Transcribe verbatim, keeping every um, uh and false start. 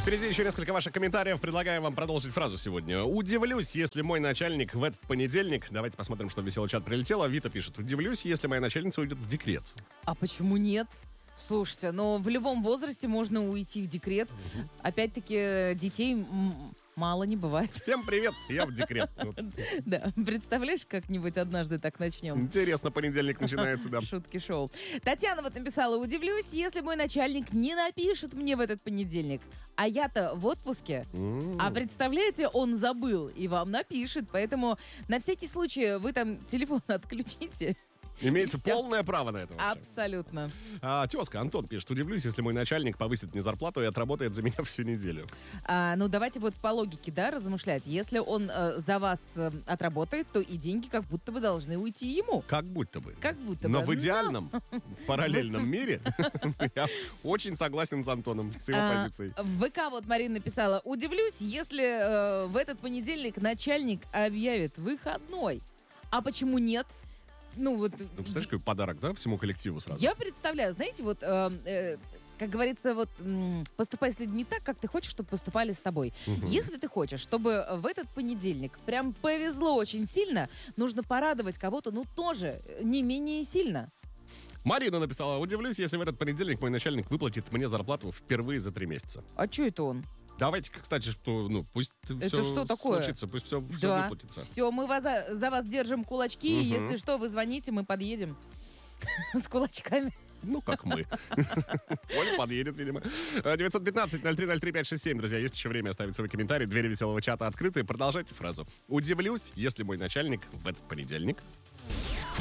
Впереди еще несколько ваших комментариев. Предлагаю вам продолжить фразу сегодня. Удивлюсь, если мой начальник в этот понедельник... Давайте посмотрим, что в веселый чат прилетело. Вита пишет. Удивлюсь, если моя начальница уйдет в декрет. А почему нет? Слушайте, но в любом возрасте можно уйти в декрет. Угу. Опять-таки, детей м- мало не бывает. Всем привет, я в декрет. Да, представляешь, как-нибудь однажды так начнем. Интересно, понедельник начинается, да. Шутки шоу. Татьяна вот написала: удивлюсь, если мой начальник не напишет мне в этот понедельник. А я-то в отпуске. А представляете, он забыл и вам напишет. Поэтому на всякий случай вы там телефон отключите. Имеете полное право на это. Вообще. Абсолютно. А, тезка, Антон пишет. Удивлюсь, если мой начальник повысит мне зарплату и отработает за меня всю неделю. А, ну, давайте вот по логике, да, размышлять. Если он э, за вас э, отработает, то и деньги как будто бы должны уйти ему. Как будто бы. Как будто бы. Но в идеальном, параллельном мире я очень согласен с Антоном, с его позицией. В ВК вот Марина написала: удивлюсь, если э, в этот понедельник начальник объявит выходной. А почему нет? Ну, вот... Ну, представляешь, какой подарок, да, всему коллективу сразу? Я представляю, знаете, вот, э, э, как говорится, вот, э, поступай с людьми так, как ты хочешь, чтобы поступали с тобой. Угу. Если ты хочешь, чтобы в этот понедельник прям повезло очень сильно, нужно порадовать кого-то, ну, тоже не менее сильно. Марина написала: удивлюсь, если в этот понедельник мой начальник выплатит мне зарплату впервые за три месяца. А что это он? Давайте, кстати, что, ну, пусть это все что такое? случится, пусть все, да. все выплатится. Все, мы вас, за вас держим кулачки, угу. Если что, вы звоните, мы подъедем с кулачками. Ну, как мы. Оля подъедет, видимо. девятьсот пятнадцать ноль три ноль три пять шесть семь, друзья, есть еще время оставить свой комментарий. Двери веселого чата открыты. Продолжайте фразу. Удивлюсь, если мой начальник в этот понедельник...